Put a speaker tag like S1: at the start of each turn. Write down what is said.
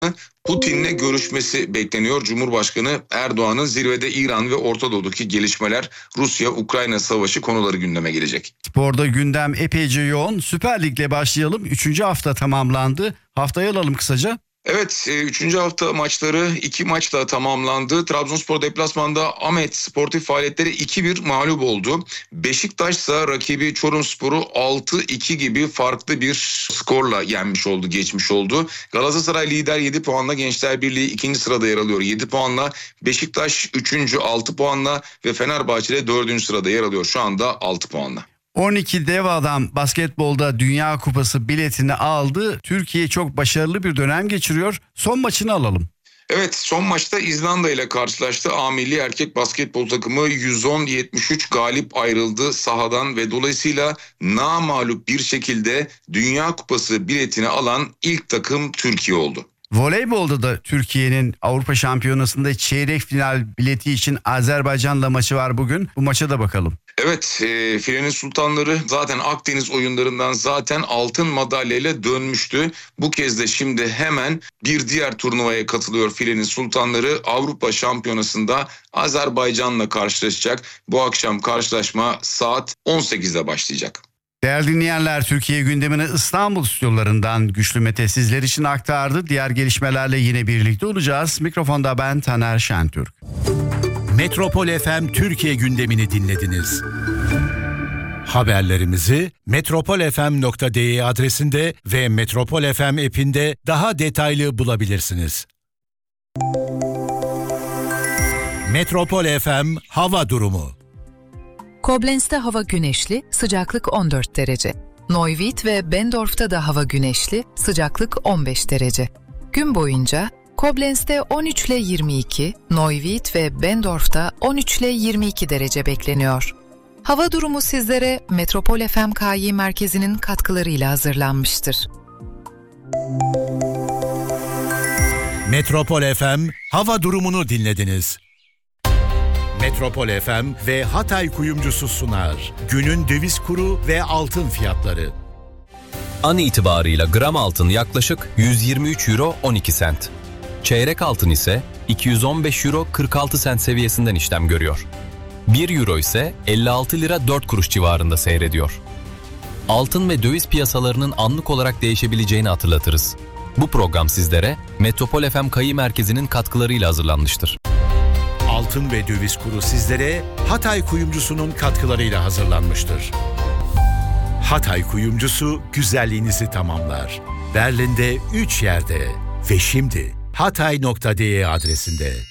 S1: Putin'le görüşmesi bekleniyor. Cumhurbaşkanı Erdoğan'ın zirvede İran ve Orta Doğu'daki gelişmeler, Rusya-Ukrayna savaşı konuları gündeme gelecek.
S2: Sporda gündem epeyce yoğun. Süper Lig'le başlayalım. 3. hafta tamamlandı. Haftaya alalım kısaca.
S1: Evet, 3. hafta maçları 2 maçla tamamlandı. Trabzonspor deplasmanda Ahmet Sportif Faaliyetleri 2-1 mağlup oldu. Beşiktaş ise rakibi Çorumspor'u 6-2 gibi farklı bir skorla yenmiş oldu, geçmiş oldu. Galatasaray lider 7 puanla, Gençler Birliği 2. sırada yer alıyor 7 puanla. Beşiktaş 3. 6 puanla ve Fenerbahçe 4. sırada yer alıyor şu anda 6 puanla.
S2: 12 dev adam basketbolda Dünya Kupası biletini aldı. Türkiye çok başarılı bir dönem geçiriyor. Son maçını alalım.
S1: Evet, son maçta İzlanda ile karşılaştı. A milli erkek basketbol takımı 110-73 galip ayrıldı sahadan ve dolayısıyla namağlup bir şekilde Dünya Kupası biletini alan ilk takım Türkiye oldu.
S2: Voleybolda da Türkiye'nin Avrupa Şampiyonası'nda çeyrek final bileti için Azerbaycan'la maçı var bugün. Bu maça da bakalım.
S1: Evet, Filenin Sultanları zaten Akdeniz oyunlarından zaten altın madalyayla dönmüştü. Bu kez de şimdi hemen bir diğer turnuvaya katılıyor Filenin Sultanları. Avrupa Şampiyonası'nda Azerbaycan'la karşılaşacak. Bu akşam karşılaşma saat 18'de başlayacak.
S2: Değerli dinleyenler, Türkiye gündemini İstanbul stüdyolarından Güçlü Mete sizler için aktardı. Diğer gelişmelerle yine birlikte olacağız. Mikrofonda ben Taner Şentürk.
S3: Metropol FM Türkiye gündemini dinlediniz. Haberlerimizi metropolfm.de adresinde ve Metropol FM app'inde daha detaylı bulabilirsiniz. Metropol FM hava durumu.
S4: Koblenz'de hava güneşli, sıcaklık 14 derece. Neuwied ve Bendorf'ta da hava güneşli, sıcaklık 15 derece. Gün boyunca Koblenz'de 13 ile 22, Neuwied ve Bendorf'ta 13 ile 22 derece bekleniyor. Hava durumu sizlere Metropol FM KY merkezinin katkılarıyla hazırlanmıştır.
S3: Metropol FM hava durumunu dinlediniz. Metropol FM ve Hatay Kuyumcusu sunar. Günün döviz kuru ve altın fiyatları.
S5: An itibarıyla gram altın yaklaşık 123 euro 12 sent. Çeyrek altın ise 215 euro 46 sent seviyesinden işlem görüyor. 1 euro ise 56 lira 4 kuruş civarında seyrediyor. Altın ve döviz piyasalarının anlık olarak değişebileceğini hatırlatırız. Bu program sizlere Metropol FM KY merkezinin katkılarıyla hazırlanmıştır.
S3: Altın ve döviz kuru sizlere Hatay Kuyumcusu'nun katkılarıyla hazırlanmıştır. Hatay Kuyumcusu güzelliğinizi tamamlar. Berlin'de 3 yerde ve şimdi hatay.de adresinde.